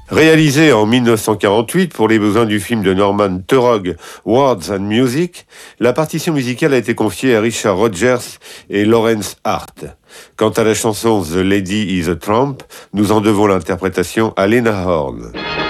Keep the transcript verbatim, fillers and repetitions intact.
Réalisé en dix-neuf cent quarante-huit pour les besoins du film de Norman Terog, Words and Music, la partition musicale a été confiée à Richard Rodgers et Lawrence Hart. Quant à la chanson The Lady is a Tramp, nous en devons l'interprétation à Lena Horne.